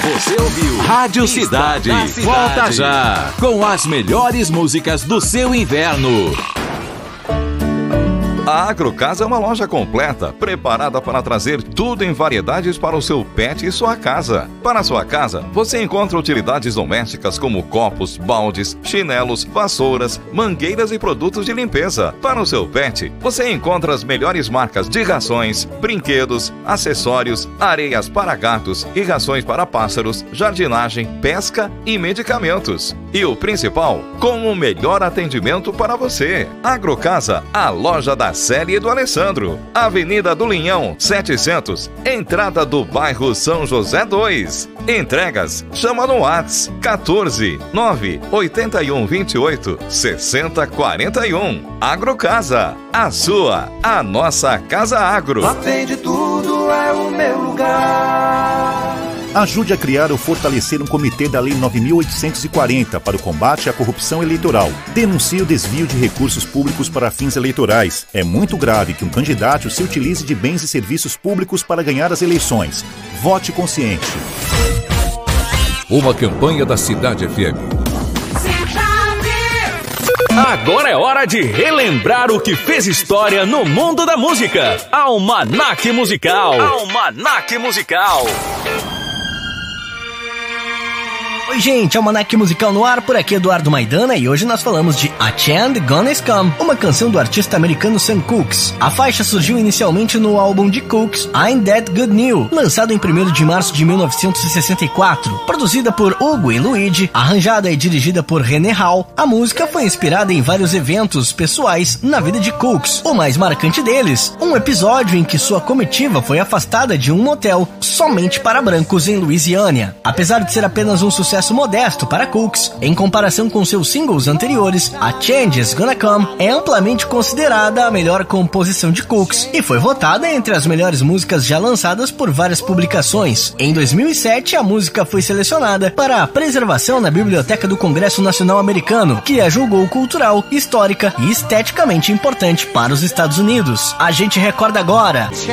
Você ouviu Rádio Cidade. Volta já com as melhores músicas do seu inverno. A Agrocasa é uma loja completa, preparada para trazer tudo em variedades para o seu pet e sua casa. Para a sua casa, você encontra utilidades domésticas como copos, baldes, chinelos, vassouras, mangueiras e produtos de limpeza. Para o seu pet, você encontra as melhores marcas de rações, brinquedos, acessórios, areias para gatos e rações para pássaros, jardinagem, pesca e medicamentos. E o principal, com o melhor atendimento para você. Agrocasa, a loja da Célia e do Alessandro. Avenida do Linhão, 700. Entrada do bairro São José 2. Entregas, chama no WhatsApp 14 9 81 28 60 41. Agrocasa, a sua, a nossa Casa Agro. Lá vende tudo, é o meu lugar. Ajude a criar ou fortalecer um comitê da Lei 9.840 para o combate à corrupção eleitoral. Denuncie o desvio de recursos públicos para fins eleitorais. É muito grave que um candidato se utilize de bens e serviços públicos para ganhar as eleições. Vote consciente. Uma campanha da Cidade FM. Agora é hora de relembrar o que fez história no mundo da música. Almanaque Musical. Almanaque Musical. Oi gente, Almanaque Musical no ar, por aqui Eduardo Maidana e hoje nós falamos de A Chant Gonna Come, uma canção do artista americano Sam Cooke. A faixa surgiu inicialmente no álbum de Cooke, I'm That Good New, lançado em 1º de março de 1964. Produzida por Hugo e Luigi, arranjada e dirigida por René Hall, a música foi inspirada em vários eventos pessoais na vida de Cooke. O mais marcante deles, um episódio em que sua comitiva foi afastada de um motel somente para brancos em Louisiana. Apesar de ser apenas um sucesso modesto para Cooke, em comparação com seus singles anteriores, A Change's Gonna Come é amplamente considerada a melhor composição de Cooke e foi votada entre as melhores músicas já lançadas por várias publicações. Em 2007, a música foi selecionada para a preservação na Biblioteca do Congresso Nacional Americano, que a julgou cultural, histórica e esteticamente importante para os Estados Unidos. A gente recorda agora